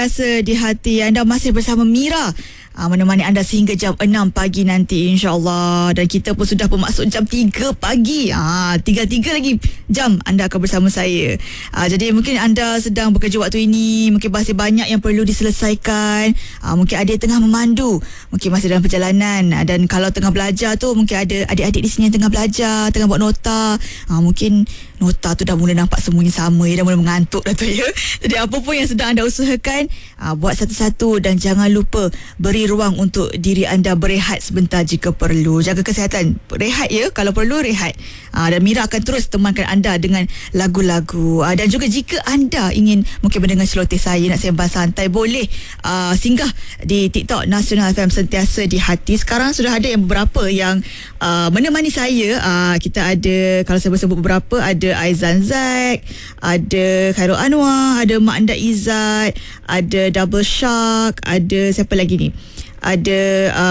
Rasa di hati anda masih bersama Mira, menemani anda sehingga jam 6 pagi nanti, insyaAllah. Dan kita pun sudah bermaksud jam 3 pagi. 3 lagi jam anda akan bersama saya. Jadi mungkin anda sedang bekerja waktu ini, mungkin masih banyak yang perlu diselesaikan. Mungkin ada yang tengah memandu, mungkin masih dalam perjalanan. Dan kalau tengah belajar tu, mungkin ada adik-adik di sini yang tengah belajar, tengah buat nota. Mungkin nota tu dah mula nampak semuanya sama, dah mula mengantuk dah tu ya. Jadi apa pun yang sedang anda usahakan, buat satu-satu dan jangan lupa beri ruang untuk diri anda berehat sebentar jika perlu. Jaga kesihatan, rehat ya, kalau perlu rehat. Dan Mira akan terus temankan anda dengan lagu-lagu. Dan juga jika anda ingin mungkin mendengar celoteh saya, nak sembang santai, boleh singgah di TikTok Nasional FM Sentiasa di Hati. Sekarang sudah ada yang beberapa yang menemani saya. Kita ada, kalau saya sebut beberapa, ada Aizan Zack, ada Khairul Anwar, ada Mak Anda Izzat, ada Double Shark, ada siapa lagi ni? Ada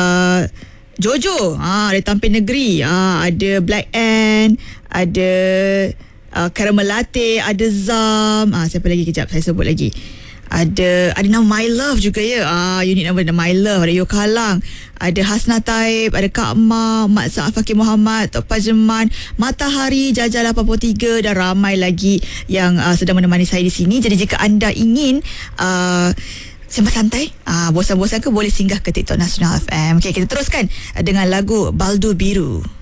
Jojo, dari Tampin Negeri, ada Black Ant, ada Caramel Latte, ada Zam, siapa lagi, kejap saya sebut lagi. Ada nama My Love juga ya. Unit nama My Love, ada Yokalang, ada Hasna Taib, ada Kak Ma, Mak Sa'af Fakir Muhammad, Tok Pajeman, Matahari, Jajal 83 dan ramai lagi yang sedang menemani saya di sini. Jadi jika anda ingin sembang santai, bosan-bosan ke, boleh singgah ke TikTok Nasional FM. Okay, kita teruskan dengan lagu Baldu Biru.